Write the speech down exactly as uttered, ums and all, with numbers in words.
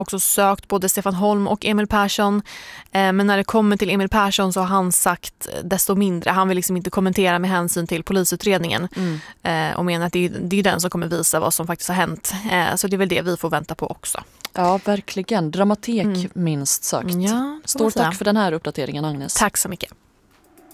också sökt både Stefan Holm och Emil Persson. Eh, men när det kommer till Emil Persson så har han sagt desto mindre. Han vill liksom inte kommentera med hänsyn till polisutredningen. Mm. Eh, och menar att det är, det är den som kommer visa vad som faktiskt har hänt. Eh, så det är väl det vi får vänta på också. Ja, verkligen. Dramatik mm. minst sagt. Ja, stort tack för den här uppdateringen, Agnes. Tack så mycket.